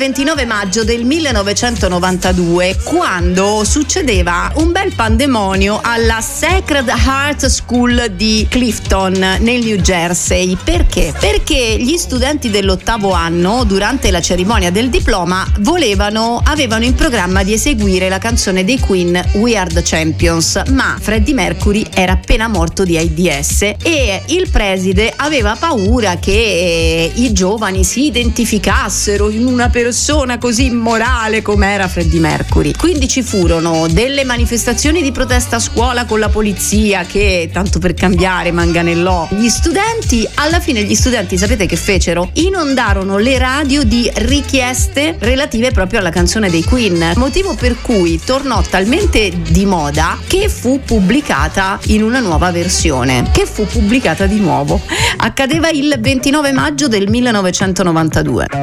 29 maggio del 1992, quando succedeva un bel pandemonio alla Sacred Heart School di Clifton nel New Jersey. Perché? Perché gli studenti dell'8º anno, durante la cerimonia del diploma, avevano in programma di eseguire la canzone dei Queen We Are the Champions, ma Freddie Mercury era appena morto di AIDS e il preside aveva paura che i giovani si identificassero in una persona così immorale come era Freddie Mercury. Quindi ci furono delle manifestazioni di protesta a scuola con la polizia che, tanto per cambiare, manganellò gli studenti. Alla fine gli studenti, sapete che fecero? Inondarono le radio di richieste relative proprio alla canzone dei Queen, motivo per cui tornò talmente di moda che fu pubblicata in una nuova versione, che fu pubblicata di nuovo. Accadeva il 29 maggio del 1992.